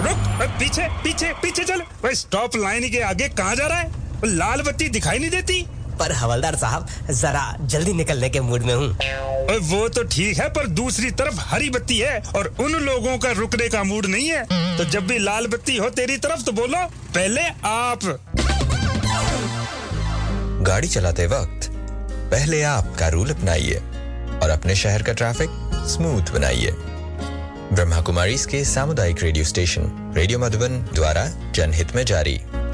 रुक, पीछे पीछे पीछे चल। भाई स्टॉप लाइन के आगे कहाँ जा रहा है? लाल बत्ती दिखाई नहीं देती। पर हवलदार साहब, जरा जल्दी निकलने के मूड में हूँ। वो तो ठीक है, पर दूसरी तरफ हरी बत्ती है और उन लोगों का रुकने का मूड नहीं है। तो जब भी लाल बत्ती हो तेरी तरफ तो बोलो पहले आप। गाड़ी चलाते वक्त पहले आप का रूल अपनाइए और अपने शहर का ट्रैफिक स्मूथ बनाइए। ब्रह्मा कुमारीज के सामुदायिक रेडियो स्टेशन रेडियो मधुबन द्वारा जनहित में जारी।